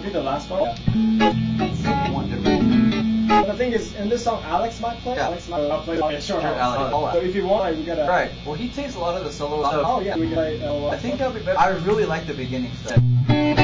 the last one? Yeah. The thing is, in this song, Alex might play. Yeah. Alex might play a short Alex. So if you want, we gotta. Right. Well, he takes a lot of the solo stuff. Oh yeah, we can play. I think that'll be better. I really like the beginning stuff.